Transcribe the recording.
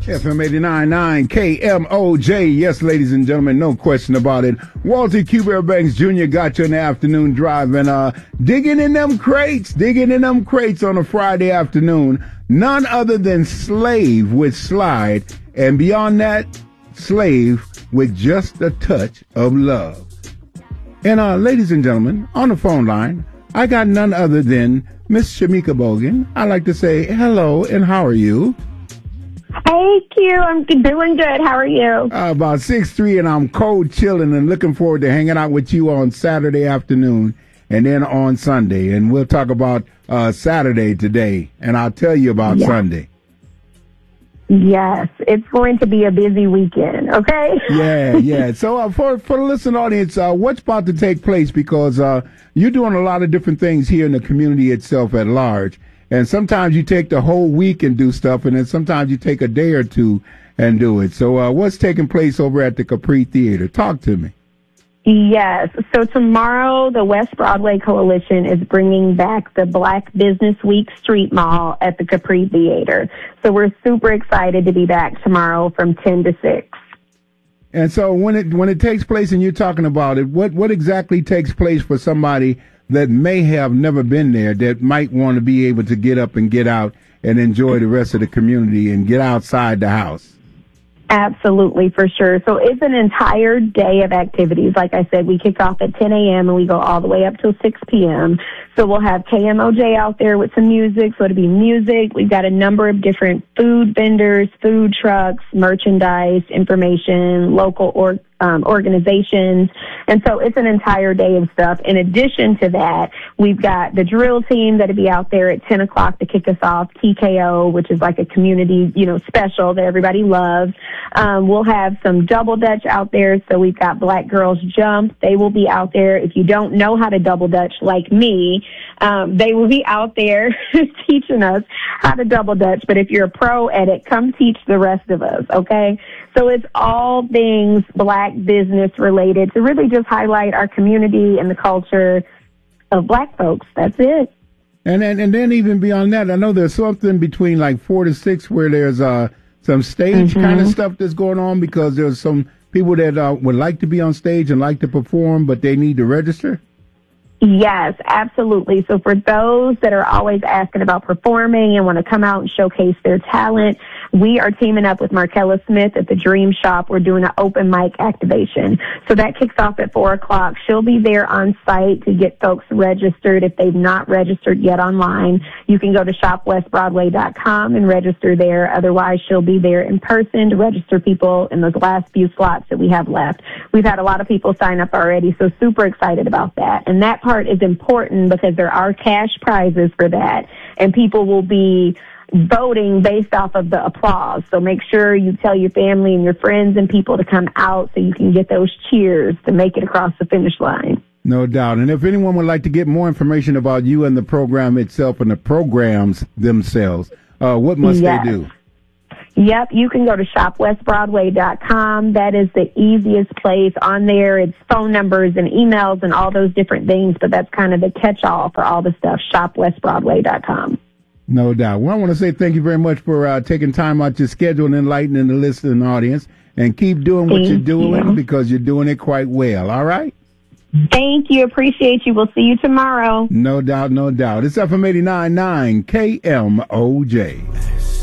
FM 89.9 KMOJ. Yes, ladies and gentlemen, no question about it. Walter Q. Banks Jr. got you in the afternoon drive and digging in them crates on a Friday afternoon. None other than Slave with Slide, and beyond that, Slave with Just a Touch of Love. And ladies and gentlemen, on the phone line, I got none other than Miss Shamika Bogan. I like to say hello and how are you? Hey, Q. I'm doing good. How are you? About 6'3", and I'm cold chilling and looking forward to hanging out with you on Saturday afternoon and then on Sunday. And we'll talk about Saturday today, and I'll tell you about Sunday. Yes, it's going to be a busy weekend, okay? Yeah. So for the listening audience, what's about to take place? Because you're doing a lot of different things here in the community itself at large. And sometimes you take the whole week and do stuff, and then sometimes you take a day or two and do it. So what's taking place over at the Capri Theater? Talk to me. Yes. So tomorrow, the West Broadway Coalition is bringing back the Black Business Week Street Mall at the Capri Theater. So we're super excited to be back tomorrow from 10 to 6. And so when it takes place and you're talking about it, what exactly takes place for somebody that may have never been there, that might want to be able to get up and get out and enjoy the rest of the community and get outside the house? Absolutely, for sure. So it's an entire day of activities. Like I said, we kick off at 10 a.m. and we go all the way up till 6 p.m. So we'll have KMOJ out there with some music. So it'll be music. We've got a number of different food vendors, food trucks, merchandise, information, local organizations. And so it's an entire day of stuff. In addition to that, we've got the drill team that'll be out there at 10 o'clock to kick us off, TKO, which is like a community, special that everybody loves. We'll have some double dutch out there. So we've got Black Girls Jump. They will be out there. If you don't know how to double dutch like me, they will be out there teaching us how to double dutch. But if you're a pro at it, come teach the rest of us, okay? So it's all things Black business related to really just highlight our community and the culture of Black folks. That's it. And then even beyond that, I know there's something between like 4 to 6 where there's some stage kind of stuff that's going on, because there's some people that would like to be on stage and like to perform, but they need to register. Yes, absolutely. So for those that are always asking about performing and want to come out and showcase their talent, we are teaming up with Markella Smith at the Dream Shop. We're doing an open mic activation. So that kicks off at 4 o'clock. She'll be there on site to get folks registered. If they've not registered yet online, you can go to shopwestbroadway.com and register there. Otherwise, she'll be there in person to register people in those last few slots that we have left. We've had a lot of people sign up already, so super excited about that. And that part is important because there are cash prizes for that, and people will be voting based off of the applause. So make sure you tell your family and your friends and people to come out so you can get those cheers to make it across the finish line. No doubt. And if anyone would like to get more information about you and the program itself and the programs themselves, what must they do? Yep, you can go to shopwestbroadway.com. That is the easiest place on there. It's phone numbers and emails and all those different things, but that's kind of the catch-all for all the stuff, shopwestbroadway.com. No doubt. Well, I want to say thank you very much for taking time out your schedule and enlightening the listening audience, and keep doing what you're doing because you're doing it quite well. All right? Thank you. Appreciate you. We'll see you tomorrow. No doubt, no doubt. It's FM 89.9 KMOJ.